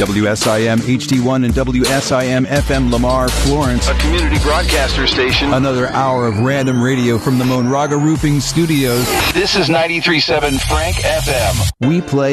WSIM HD1 and WSIM FM Lamar, Florence. A community broadcaster station. Another hour of random radio from the Monraga Roofing Studios. This is 93.7 Frank FM. We play